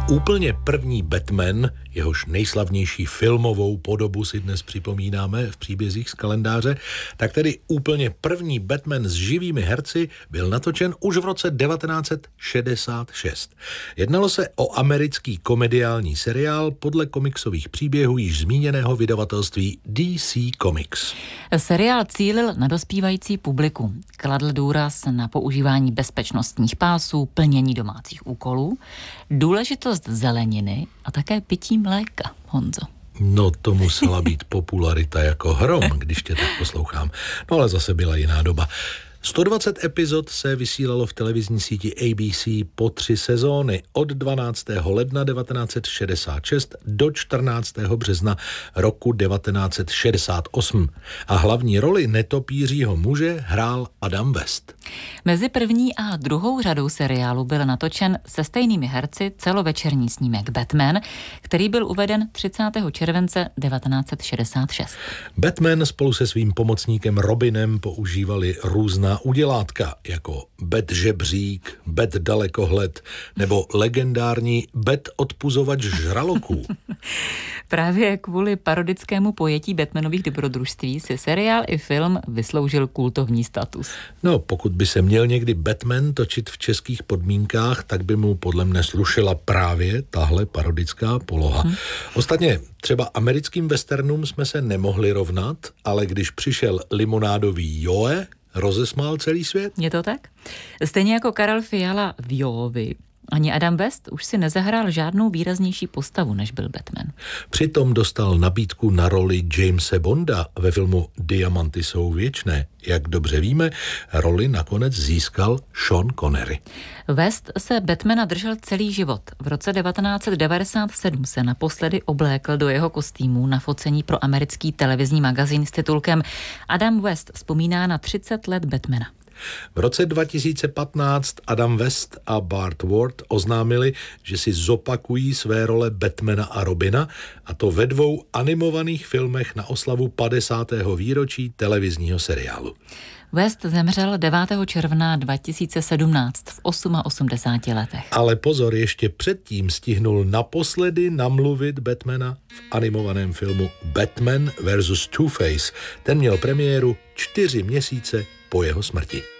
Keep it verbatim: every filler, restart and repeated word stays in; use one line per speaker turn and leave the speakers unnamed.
Úplně první Batman, jehož nejslavnější filmovou podobu si dnes připomínáme v příbězích z kalendáře, tak tedy úplně první Batman s živými herci byl natočen už v roce devatenáct set šedesát šest. Jednalo se o americký komediální seriál podle komiksových příběhů již zmíněného vydavatelství D C Comics.
Seriál cílil na dospívající publikum. Kladl důraz na používání bezpečnostních pásů, plnění domácích úkolů, důležitost zeleniny a také pití mléka, Honzo.
No to musela být popularita jako hrom, když tě tak poslouchám. No ale zase byla jiná doba. sto dvacet epizod se vysílalo v televizní síti A B C po tři sezóny od dvanáctého ledna devatenáct set šedesát šest do čtrnáctého března roku devatenáct set šedesát osm. A hlavní roli netopířího muže hrál Adam West.
Mezi první a druhou řadou seriálu byl natočen se stejnými herci celovečerní snímek Batman, který byl uveden třicátého července devatenáct set šedesát šest.
Batman spolu se svým pomocníkem Robinem používali různá udělátka, jako Bat žebřík, Bat dalekohled nebo legendární Bat odpuzovač žraloků.
Právě kvůli parodickému pojetí Batmanových dobrodružství si seriál i film vysloužil kultovní status.
No, pokud by se měl někdy Batman točit v českých podmínkách, tak by mu podle mne slušela právě tahle parodická poloha. Hmm. Ostatně třeba americkým westernům jsme se nemohli rovnat, ale když přišel limonádový Joe, rozesmál celý svět.
Je to tak? Stejně jako Karel Fiala v Joevi, ani Adam West už si nezahrál žádnou výraznější postavu, než byl Batman.
Přitom dostal nabídku na roli Jamese Bonda ve filmu Diamanty jsou věčné. Jak dobře víme, roli nakonec získal Sean Connery.
West se Batmana držel celý život. V roce devatenáct set devadesát sedm se naposledy oblékl do jeho kostýmů na focení pro americký televizní magazín s titulkem Adam West vzpomíná na třicet let Batmana.
V roce dva tisíce patnáct Adam West a Burt Ward oznámili, že si zopakují své role Batmana a Robina, a to ve dvou animovaných filmech na oslavu padesátého výročí televizního seriálu.
West zemřel devátého června dva tisíce sedmnáct v osmaosamdesát letech.
Ale pozor, ještě předtím stihnul naposledy namluvit Batmana v animovaném filmu Batman versus Two-Face. Ten měl premiéru čtyři měsíce po jeho smrti.